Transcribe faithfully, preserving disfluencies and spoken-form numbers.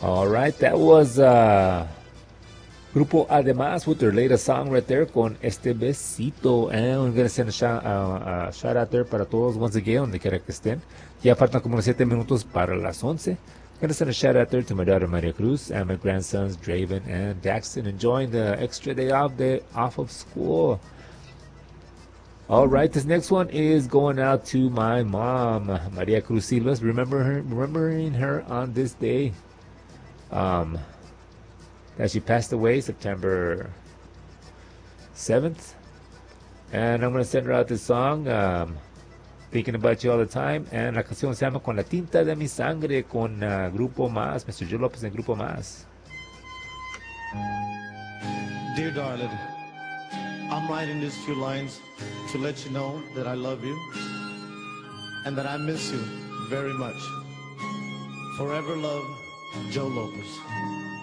All right, that was uh, Grupo Además with their latest song right there con Este Besito. And we're going to send a shout, uh, a shout out there para todos once again, donde quiera que estén. Ya faltan como unos siete minutos para las once. I'm going to send a shout out there to my daughter Maria Cruz and my grandsons Draven and Daxton enjoying the extra day off, day off of school. All right, this next one is going out to my mom, Maria Cruz Silvas. Remember her, remembering her on this day. Um, that she passed away September seventh. And I'm going to send her out this song, um, Thinking About You All the Time. And la canción se llama Con la Tinta de Mi Sangre, con uh, Grupo Más, mister Joe Lopez en Grupo Más. Dear darling, I'm writing these few lines to let you know that I love you and that I miss you very much. Forever love, Joe Lopez.